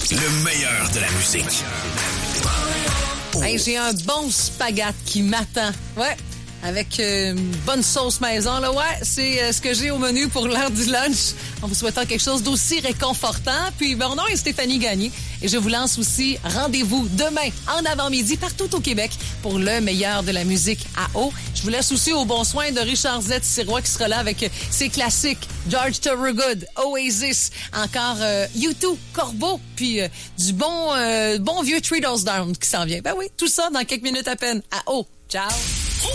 Le meilleur de la musique. Hey, j'ai un bon spaghette qui m'attend. Ouais. Avec une bonne sauce maison, là, ouais, c'est ce que j'ai au menu pour l'heure du lunch. En vous souhaitant quelque chose d'aussi réconfortant. Puis, mon nom est Stéphanie Gagné et je vous lance aussi rendez-vous demain en avant-midi partout au Québec pour le meilleur de la musique à eau. Je vous laisse aussi au bon soin de Richard Z. Sirois qui sera là avec ses classiques George Thorogood, Oasis, encore U2, Corbeau, puis du bon vieux Three Doors Down qui s'en vient. Ben oui, tout ça dans quelques minutes à peine à eau. Ciao!